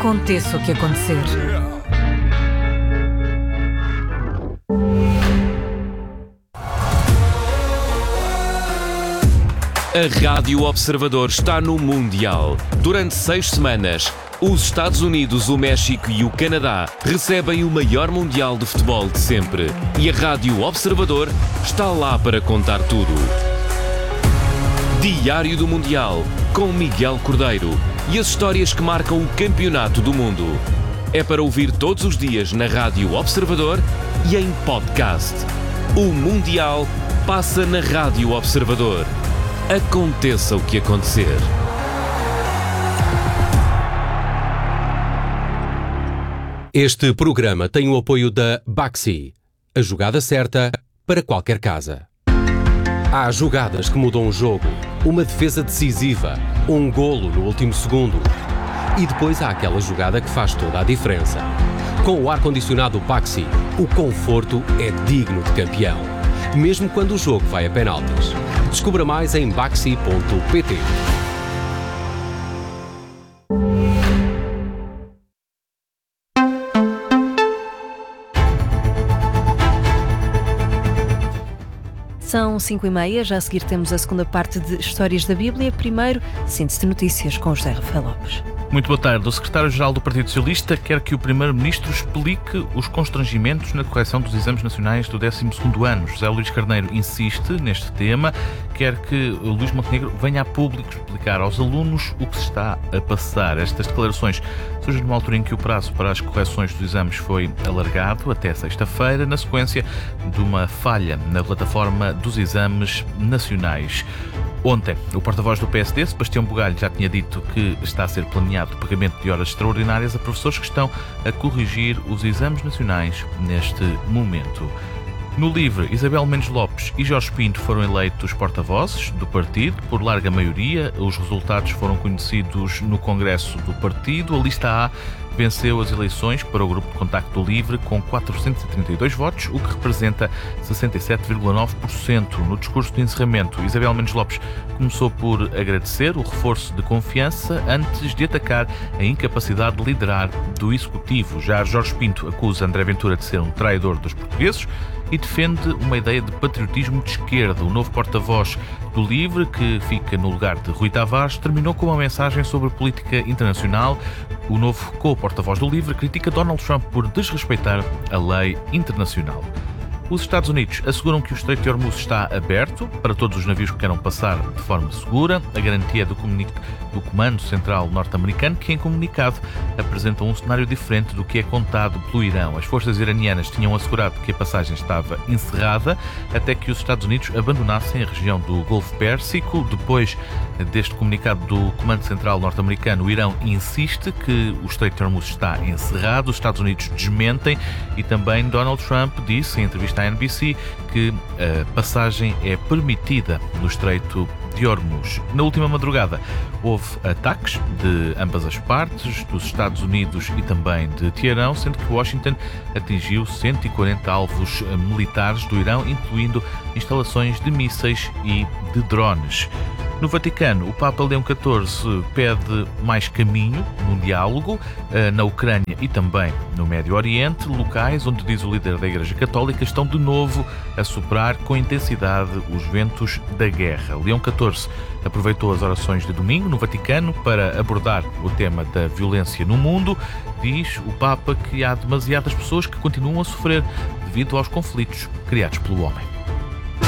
Aconteça o que acontecer. A Rádio Observador está no Mundial. Durante 6 semanas, os Estados Unidos, o México e o Canadá recebem o maior Mundial de futebol de sempre. E a Rádio Observador está lá para contar tudo. Diário do Mundial, com Miguel Cordeiro. E as histórias que marcam o campeonato do mundo. É para ouvir todos os dias na Rádio Observador e em podcast. O Mundial passa na Rádio Observador. Aconteça o que acontecer. Este programa tem o apoio da Baxi, a jogada certa para qualquer casa. Há jogadas que mudam o jogo, uma defesa decisiva, um golo no último segundo. E depois há aquela jogada que faz toda a diferença. Com o ar-condicionado Baxi, o conforto é digno de campeão, mesmo quando o jogo vai a penaltis. Descubra mais em baxi.pt. São 5h30, já a seguir temos a segunda parte de Histórias da Bíblia. Primeiro, síntese de notícias com José Rafael Lopes. Muito boa tarde. O secretário-geral do Partido Socialista quer que o primeiro-ministro explique os constrangimentos na correção dos exames nacionais do 12º ano. José Luís Carneiro insiste neste tema, quer que Luís Montenegro venha a público explicar aos alunos o que se está a passar. Estas declarações surgem numa altura em que o prazo para as correções dos exames foi alargado até sexta-feira, na sequência de uma falha na plataforma dos exames nacionais. Ontem, o porta-voz do PSD, Sebastião Bugalho, já tinha dito que está a ser planeado o pagamento de horas extraordinárias a professores que estão a corrigir os exames nacionais neste momento. No LIVRE, Isabel Mendes Lopes e Jorge Pinto foram eleitos porta-vozes do partido por larga maioria. Os resultados foram conhecidos no Congresso do partido. A lista A venceu as eleições para o Grupo de Contacto do LIVRE com 432 votos, o que representa 67,9%. No discurso de encerramento, Isabel Mendes Lopes começou por agradecer o reforço de confiança antes de atacar a incapacidade de liderar do Executivo. Já Jorge Pinto acusa André Ventura de ser um traidor dos portugueses e defende uma ideia de patriotismo de esquerda. O novo porta-voz do LIVRE, que fica no lugar de Rui Tavares, terminou com uma mensagem sobre política internacional. O novo co-porta-voz do LIVRE critica Donald Trump por desrespeitar a lei internacional. Os Estados Unidos asseguram que o Estreito de Hormuz está aberto para todos os navios que queiram passar de forma segura. A garantia é do Comando Central norte-americano, que em comunicado apresenta um cenário diferente do que é contado pelo Irão. As forças iranianas tinham assegurado que a passagem estava encerrada até que os Estados Unidos abandonassem a região do Golfo Pérsico. Depois deste comunicado do Comando Central norte-americano, o Irão insiste que o Estreito de Hormuz está encerrado. Os Estados Unidos desmentem e também Donald Trump disse em entrevista à NBC que a passagem é permitida no Estreito de Hormuz. Na última madrugada houve ataques de ambas as partes, dos Estados Unidos e também de Teherão, sendo que Washington atingiu 140 alvos militares do Irão, incluindo instalações de mísseis e de drones. No Vaticano, o Papa Leão XIV pede mais caminho no diálogo na Ucrânia e também no Médio Oriente, locais onde, diz o líder da Igreja Católica, estão de novo a soprar com intensidade os ventos da guerra. Leão XIV aproveitou as orações de domingo no Vaticano para abordar o tema da violência no mundo. Diz o Papa que há demasiadas pessoas que continuam a sofrer devido aos conflitos criados pelo homem.